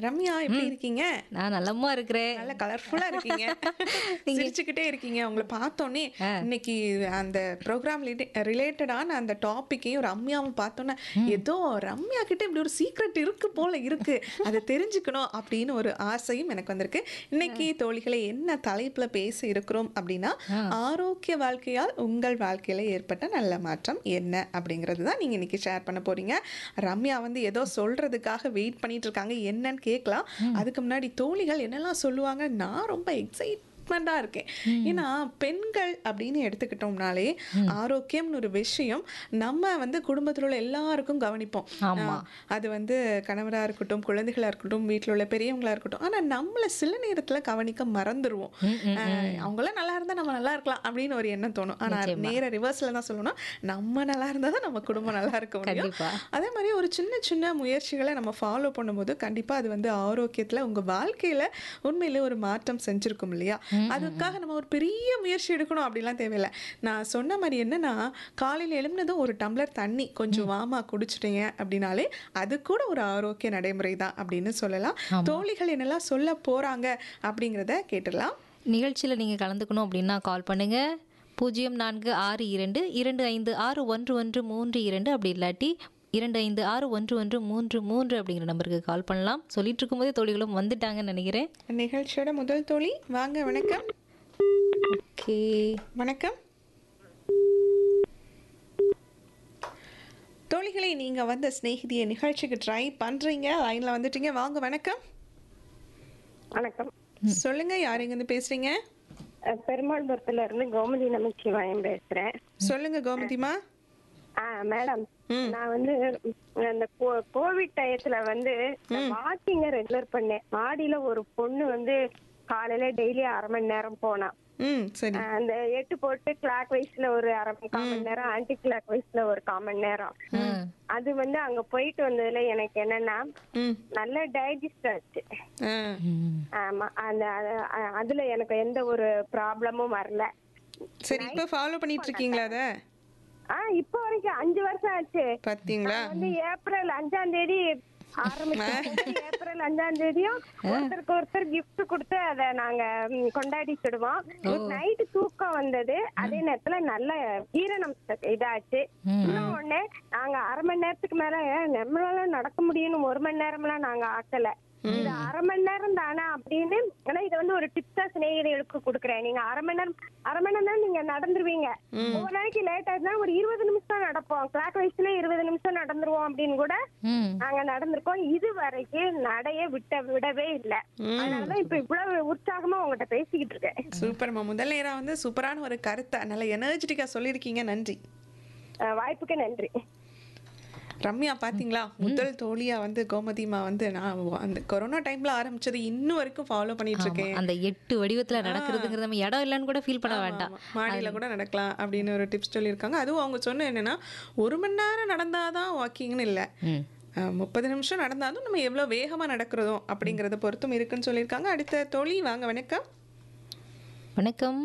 ரம்யா எப்படி இருக்கீங்க? நான் நலமா இருக்கிறேன். நல்ல கலர்ஃபுல்லா இருக்கீங்க. சிரிச்சுக்கிட்டே இருக்கீங்க. உங்கள பார்த்தோனே இன்னைக்கு அந்த ப்ரோகிராம் ரிலேட்டடான அந்த டாபிக்கையும் ரம்யாவும் பார்த்தோன்னே ஏதோ ரம்யா கிட்ட இப்படி ஒரு சீக்ரெட் இருக்கு போல இருக்கு. அதை தெரிஞ்சுக்கணும் அப்படின்னு ஒரு ஆசையும் எனக்கு வந்திருக்கு. இன்னைக்கு தோழிகளை என்ன தலைப்புல பேச இருக்கிறோம் அப்படின்னா, ஆரோக்கிய வாழ்க்கையால் உங்கள் வாழ்க்கையில ஏற்பட்ட நல்ல மாற்றம் என்ன அப்படிங்கிறது தான் நீங்க இன்னைக்கு ஷேர் பண்ண போறீங்க. ரம்யா வந்து ஏதோ சொல்றதுக்காக வெயிட் பண்ணிட்டு இருக்காங்க. என்னன்னு கேட்கலாம். அதுக்கு முன்னாடி தோழிகள் என்னெல்லாம் சொல்லுவாங்க, நான் ரொம்ப எக்ஸைட்மெண்டா இருக்கேன். ஏன்னா பெண்கள் அப்படின்னு எடுத்துக்கிட்டோம்னாலே ஆரோக்கியம்னு ஒரு விஷயம் நம்ம வந்து குடும்பத்தில் உள்ள எல்லாருக்கும் கவனிப்போம். ஆமா. அது வந்து கணவராக இருக்கட்டும், குழந்தைகளா இருக்கட்டும், வீட்டில் உள்ள பெரியவங்களா இருக்கட்டும். ஆனால் நம்மளை சில நேரத்தில் கவனிக்க மறந்துடுவோம். அவங்களாம் நல்லா இருந்தால் நம்ம நல்லா இருக்கலாம் அப்படின்னு ஒரு எண்ணம் தோணும். ஆனால் நேர ரிவர்ஸில் தான் சொல்லணும், நம்ம நல்லா இருந்தால் தான் நம்ம குடும்பம் நல்லா இருக்க முடியும். கண்டிப்பா. அதே மாதிரி ஒரு சின்ன சின்ன முயற்சிகளை நம்ம ஃபாலோ பண்ணும்போது கண்டிப்பாக அது வந்து ஆரோக்கியத்தில் உங்கள் வாழ்க்கையில் உண்மையிலே ஒரு மாற்றம் செஞ்சுருக்கும் இல்லையா? அதுக்காக நம்ம ஒரு பெரிய முயற்சி எடுக்கணும் அப்படிலாம் தேவையில்லை. நான் சொன்ன மாதிரி என்னன்னா, காலையில் எழும்பினதும் ஒரு டம்ளர் தண்ணி கொஞ்சம் வாமா குடிச்சிட்டீங்க அப்படின்னாலே அது கூட ஒரு ஆரோக்கிய நடைமுறை தான் அப்படின்னு சொல்லலாம். தோழிகள் என்னெல்லாம் சொல்ல போறாங்க அப்படிங்கிறத கேட்டுடலாம். நிகழ்ச்சியில் நீங்கள் கலந்துக்கணும் அப்படின்னா கால் பண்ணுங்க 0462256113 அப்படி இல்லாட்டி 25611333 அப்படிங்கிற நம்பருக்கு கால் பண்ணலாம். சொல்லிட்டு இருக்கும்போதே தோழிகளும் வந்துட்டாங்கன்னு நினைக்கிறேன். நிகழ்ச்சியோட முதல் தோழி வாங்க. வணக்கம். ஓகே, வணக்கம் தோழிகளை, நீங்க வந்து ஸ்நேகிதிய நிகழ்ச்சிக்கு ட்ரை பண்றீங்க. லைன்ல வந்துட்டீங்க. வாங்க. வணக்கம். வணக்கம். சொல்லுங்க, யார் எங்க இருந்து பேசுறீங்க? பெருமாள்புரத்துல இருந்து கோமதி நமச்சிவாயம் பேசுறேன். சொல்லுங்க கோமதிமா. மேடம், நான் வந்து அந்த கோவிட் டயத்துல வந்து வாக்கிங்க ரெகுலர் பண்ணேன். மாடியில ஒரு பொண்ணு வந்து காலையில டெய்லி 1/2 மணி நேரம் போனா. சரி. அந்த 8 போட்டு கிளாக் வைஸ்ல ஒரு 1/2 மணி நேரம், ஆன்டி கிளாக் வைஸ்ல ஒரு 1/4 மணி நேரம். அது வந்து அங்க போயிட்டு வந்ததுல எனக்கு என்னன்னா நல்ல டைஜஸ்ட் ஆச்சு. ஆமா, அந்த அதுல எனக்கு எந்த ஒரு ப்ராப்ளமும் வரல. சரி, இப்ப ஃபாலோ பண்ணிட்டு இருக்கீங்களா அத? இப்ப வரைக்கும் 5 வருஷம் ஆச்சு. பாத்தீங்களா? வந்து ஏப்ரல் 5ஆம் தேதி ஆரம்பிச்சோம். ஏப்ரல் 5ஆம் தேதியும் ஒருத்தருக்கு ஒருத்தர் கிஃப்ட் கொடுத்து அதை நாங்க கொண்டாடிச்சிடுவோம். நைட்டு தூக்கம் வந்தது, அதே நேரத்துல நல்ல ஈரணம் இதாச்சு. இன்னொன்னு, நாங்க 1/2 மணி நேரத்துக்கு மேல நம்மளால நடக்க முடியும்னு 1 மணி நேரம்லாம் நாங்க ஆக்கல. இது 1/2 மணி நேரம் தானே அப்படின்னு. ஆனா இதை வந்து ஒரு டிப்ஸா சிநேகிதிகளுக்கு கொடுக்குறேன். நீங்க 1/2 மணி நேரம் தான் நீங்க நடந்துருவீங்க. ஒவ்வொரு நாளைக்கு லேட் ஆயிடுச்சுன்னா ஒரு 20 நிமிஷம் நடப்போம். கிளாக் வைஸ்ல 20 நிமிஷம் நடந்துருவோம் அப்படின்னு கூட நாங்க நடந்திருக்கோம். இது வரைக்கும் நடைய விடவே இல்லை. அதனாலதான் இப்ப இவ்வளவு உற்சாகமா உங்ககிட்ட பேசிக்கிட்டு இருக்கேன். சூப்பர்மா. முதல் நேரம் வந்து சூப்பரான ஒரு கருத்தை நல்ல எனர்ஜெட்டிக்கா சொல்லியிருக்கீங்க. நன்றி. வாய்ப்புக்கு நன்றி. ரம்யா பாத்தீங்களா, முதல் தோழியா வந்து கோமதிமா வந்து நான் அந்த கொரோனா டைம்ல ஆரம்பிச்சது இன்னும் வரைக்கும் ஃபாலோ பண்ணிட்டு இருக்கேன். அந்த 8 வடிவத்துல நடக்கிறதுங்கிறது நம்ம இடம் இல்லைன்னு கூட ஃபீல் பண்ண வேண்டாம், மாடியில கூட நடக்கலாம் அப்படின்னு ஒரு டிப்ஸ் சொல்லியிருக்காங்க. அதுவும் அவங்க சொன்ன என்னன்னா 1 மணி நேரம் நடந்தாதான் வாக்கிங்னு இல்லை, 30 நிமிஷம் நடந்தாலும் நம்ம எவ்வளவு வேகமா நடக்கிறதும் அப்படிங்கறத பொறுத்தும் இருக்குன்னு சொல்லியிருக்காங்க. அடுத்த தோழி வாங்க. வணக்கம். வணக்கம்.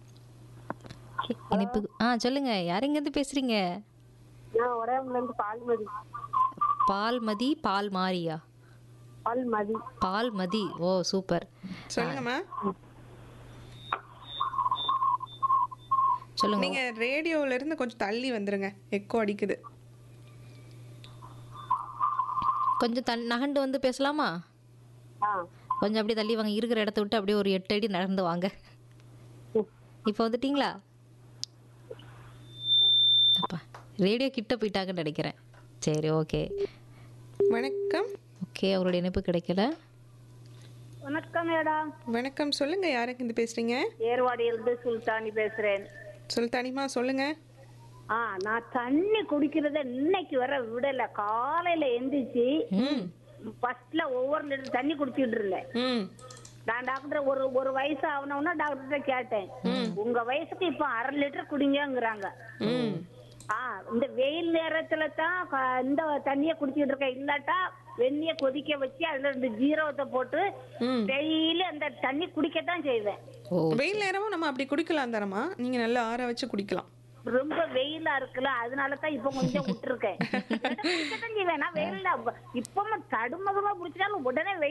இனிப்பு சொல்லுங்க, யார் எங்க இருந்து பேசுறீங்க? நான் உடம்புல இருந்து பால்மதி. பால்மதி, பால் மாரியா? பால்மதி. பால்மதி. ஓ சூப்பர். சொல்லுங்கம்மா. சொல்லுங்க. நீங்க ரேடியோல இருந்து கொஞ்சம் தள்ளி வந்துருங்க, எக்கோ அடிக்குது. கொஞ்சம் நகண்டு வந்து பேசலாமா? கொஞ்சம் அப்படியே தள்ளி வாங்க, இருக்கிற இடத்த விட்டு அப்படியே ஒரு 8 அடி நடந்து வாங்க. இப்போ வந்துட்டீங்களா? அப்பா ரேடியோ கிட்ட போயிட்டாங்கன்னு நினைக்கிறேன். சரி, ஓகே. வணக்கம். ஓகே, அவருடைய இணைப்பு கிடைக்கல. வணக்கம் மேடம். வணக்கம். சொல்லுங்க, யாருக்கு இருந்து பேசுறீங்க? ஏர்வாடியிலிருந்து சுல்தானி பேசுறேன். சுல்தானிமா சொல்லுங்க. நான் தண்ணி குடிக்கிறத இன்னைக்கு வர விடல. காலையில எந்திரிச்சு ஃபர்ஸ்ட்ல ஒவ்வொரு லிட்டர் தண்ணி குடிச்சிட்டு இருந்தேன். நான் டாக்டர் ஒரு வயசு ஆகணும்னா டாக்டர்கிட்ட கேட்டேன், உங்க வயசுக்கு இப்ப 1/2 லிட்டர் குடிங்கிறாங்க. இந்த வெயில் நேரத்துல தான் இந்த தண்ணிய குடிச்சிட்டு இருக்கேன். இல்லாட்டா வெந்நிய கொதிக்க வச்சு அதுல 2 ஜீரகத்தை போட்டு டெய்லி அந்த தண்ணி குடிக்கத்தான் செய்வேன். வெயில் நேரமும் நம்ம அப்படி குடிக்கலாம் தரமா? நீங்க நல்லா ஆற வச்சு குடிக்கலாம். ரொம்ப வெயிலா இருக்குல்ல, அதனாலதான் இப்ப கொஞ்சம் விட்டுருக்கேன். வெயில்ல இப்பவும் தடுமகமா பிடிச்சிட்டாலும் உடனே